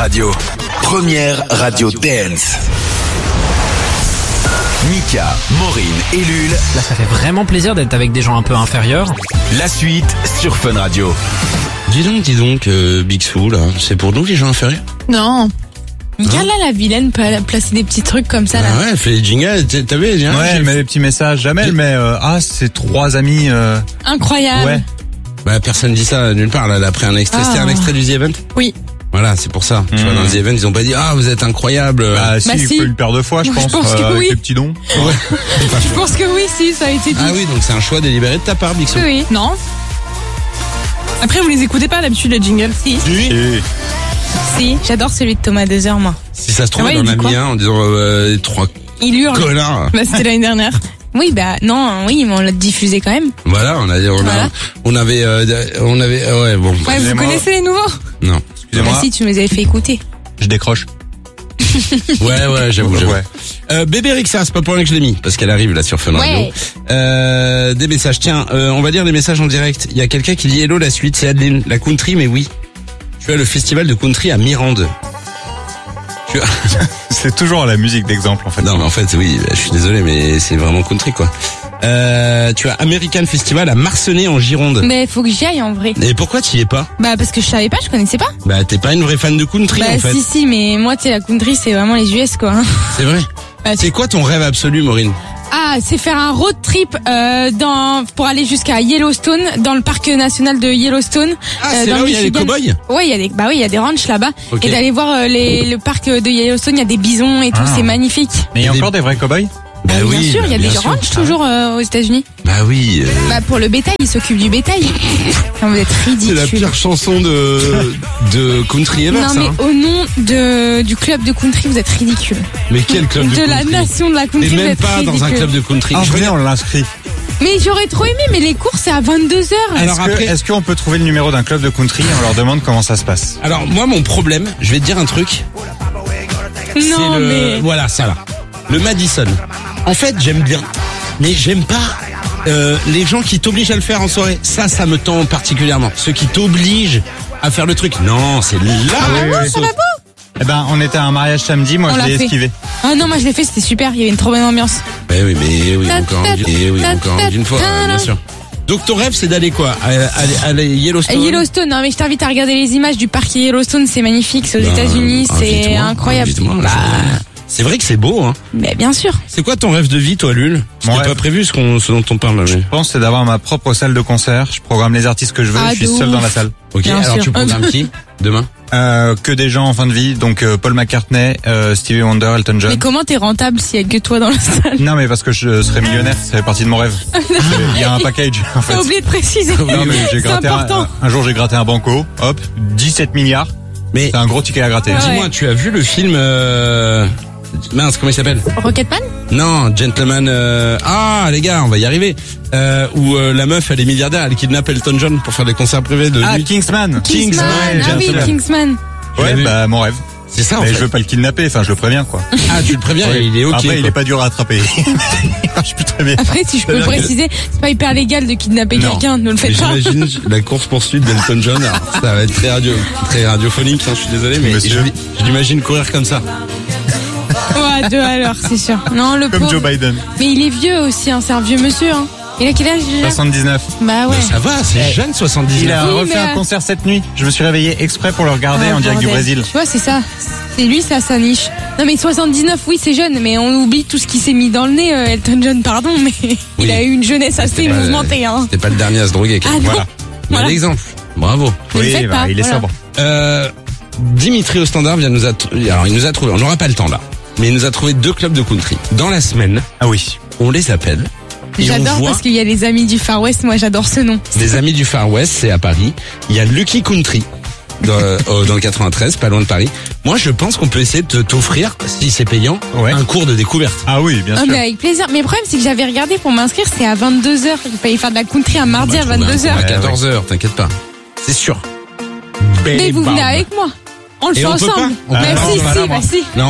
Radio. Première radio dance. Mika, Maureen et Lul. Là, ça fait vraiment plaisir d'être avec des gens un peu inférieurs. La suite sur Fun Radio. Dis donc, Big Sou, là, c'est pour nous les gens inférieurs? Non. Mika, là, la vilaine peut placer des petits trucs comme ça, là. Ah ouais, elle fait les jingles, t'as vu les jingles? Ouais, elle met des petits messages. Jamais elle met c'est trois amis. Incroyable. Ouais. Bah, personne dit ça nulle part, là, elle a pris un extrait. C'était un extrait du The Event? Oui. Voilà, c'est pour ça. Tu vois, dans The Event, ils ont pas dit, vous êtes incroyable. Bah, si, il faut une paire de fois, je pense que avec oui. des petits dons. Ouais. Je pense que oui, si, ça a été dit. Ah oui, donc c'est un choix délibéré de ta part, Big Sou. Oui. Non. Après, vous les écoutez pas d'habitude, les jingles? Si. Et Si. J'adore celui de Thomas Dezer, moi. Si ça se trouve, Ah ouais, on en il a dit mis quoi un en disant, trois Il hurle. connards. Bah, c'était l'année dernière. Oui, bah, non, oui, mais on l'a diffusé quand même. Voilà, on avait, ouais, bon. Ouais, vous Excusez-moi. connaissez les nouveaux? Non. Bah excusez-moi, si, tu nous avais fait écouter. je décroche. Ouais, j'avoue. Ouais. Bébé Rixa, c'est pas pour rien que je l'ai mis, parce qu'elle arrive là sur Fun Radio. Des messages, tiens, on va lire des messages en direct. Il y a quelqu'un qui dit hello la suite, c'est Adeline. La country, mais oui. Tu as le festival de country à Mirande. C'est toujours la musique d'exemple, en fait. Non mais en fait oui, je suis désolé mais c'est vraiment country quoi. Tu as American Festival à Marcenay en Gironde. Mais faut que j'y aille en vrai. Et pourquoi tu y es pas? Bah, parce que je savais pas, je connaissais pas. Bah t'es pas une vraie fan de country Bah, en fait. si, mais moi, tu sais, la country, c'est vraiment les US, quoi. C'est vrai. Bah, C'est quoi ton rêve absolu, Maureen? Ah, c'est faire un road trip pour aller jusqu'à Yellowstone, dans le parc national de Yellowstone. Ah c'est dans là où le il y a les Michigan. cow-boys? Ouais, il y a des ranchs là-bas. Ok. Et d'aller voir le parc de Yellowstone, il y a des bisons et tout, c'est magnifique. Mais il y a encore des vrais cow-boys? Bah bien oui, sûr, il y a bien des sûr. ranchs toujours aux États-Unis. Bah oui. Bah, pour le bétail, ils s'occupent du bétail. Non, vous êtes C'est ridicule. la pire chanson de country ever, Non, ça. mais hein. au nom du club de country, vous êtes ridicule. Mais quel club de De la country? nation de la country, Et vous même êtes pas dans un ridicule. club de country. Ah, Je venez, regarde- on l'inscrit. Mais j'aurais trop aimé, mais les cours, c'est à 22h. Alors après- Est-ce qu'on peut trouver le numéro d'un club de country et on leur demande comment ça se passe? Alors moi mon problème, je vais te dire un truc. Non, c'est mais... voilà, ça là. Le Madison. En fait, j'aime bien, mais j'aime pas les gens qui t'obligent à le faire en soirée. Ça me tend particulièrement. Ceux qui t'obligent à faire le truc. Non, c'est là. oui. Ça va pas? Eh ben, on était à un mariage samedi, moi On je l'a l'ai fait. esquivé. Ah non, moi je l'ai fait, c'était super, il y avait une trop bonne ambiance. Mais oui, encore une fois, bien sûr. Donc ton rêve, c'est d'aller quoi? Aller Yellowstone. Yellowstone, non mais je t'invite à regarder les images du parc Yellowstone, c'est magnifique, c'est aux États-Unis, c'est Invite-moi, incroyable. invite-moi, Bah, c'est vrai que c'est beau, hein. mais bien sûr. C'est quoi ton rêve de vie, toi, Lul? Mon C'était pas rêve. prévu ce dont on parle là. Je pense c'est d'avoir ma propre salle de concert. Je programme les artistes que je veux, Ah, je suis de seul ouf. dans la salle. Ok, Bien alors sûr. tu programmes qui demain? Que des gens en fin de vie, donc Paul McCartney, Stevie Wonder, Elton John. Mais comment t'es rentable s'il y a que toi dans la salle? Non mais parce que je serais millionnaire, ça fait partie de mon rêve. Il y a un package en fait. T'as oublié de préciser. Non mais j'ai C'est gratté important. un jour j'ai gratté un banco, hop, 17 milliards. Mais C'est un gros ticket à gratter. Ouais. dis-moi, tu as vu le film mince, comment il s'appelle? Rocketman? Non, Gentleman. Les gars, on va y arriver. Où la meuf, elle est milliardaire, elle kidnappe Elton John pour faire des concerts privés de Ah, lui. Kingsman. Kingsman, ah oui, Gentleman. Kingsman. Tu l'as Ouais, vu bah mon rêve. C'est ça en Mais fait. je veux pas le kidnapper, enfin je le préviens quoi. Ah, tu le préviens, Ouais. il est ok. Après il quoi. est pas dur à attraper. Je peux très bien. Après, si je peux le préciser, c'est pas hyper légal de kidnapper Non. quelqu'un, ne le Mais faites pas. j'imagine la course poursuite d'Elton John. Alors, ça va être très radiophonique. Hein, je suis désolé, mais Monsieur. je l'imagine courir comme ça. Ouais, 2 à l'heure, c'est sûr. Non, le Comme pauvre. Joe Biden. Mais il est vieux aussi, hein, c'est un vieux monsieur. Hein. Il a quel âge déjà? 79. Bah ouais. Mais ça va, c'est jeune, 79. Il a Oui, refait mais- un concert cette nuit. Je me suis réveillé exprès pour le regarder Ah, en direct du bordel. Brésil. Tu vois, c'est ça. C'est lui, ça, sa niche. Non, mais 79, oui, c'est jeune, mais on oublie tout ce qui s'est mis dans le nez, Elton John, pardon, mais il a eu une jeunesse assez pas- mouvementée, hein. C'était pas le dernier à se droguer. quand Ah même. non. Voilà. Voilà. Bon exemple. Bravo. Ne le Oui, faites bah, pas, il est voilà. sobre. Dimitri au standard il nous a trouvé. On n'aura pas le temps là, mais il nous a trouvé 2 clubs de country. Dans la semaine, Ah oui. on les appelle. Et on J'adore voit parce qu'il y a les amis du Far West, moi j'adore ce nom. des amis du Far West, c'est à Paris. Il y a Lucky Country dans le 93, pas loin de Paris. Moi, je pense qu'on peut essayer de t'offrir, si c'est payant, Ouais. un cours de découverte. Ah oui, bien Ah, sûr. mais avec plaisir. Mais le problème, c'est que j'avais regardé pour m'inscrire, c'est à 22h. Il fallait faire de la country un mardi à 22h. À 14h, t'inquiète pas. C'est sûr. Mais vous venez avec moi. On le Et fait on peut ensemble. pas. On peut Bah pas, si, on va si, là, bah moi. si. Non,